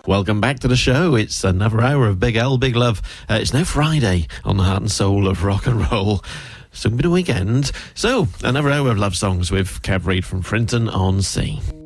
Welcome back to the show. It's another hour of Big L, Big Love. It's now Friday on the heart and soul of rock and roll. Soon be the weekend. So, another hour of love songs with Kev Reid from Frinton on Sea.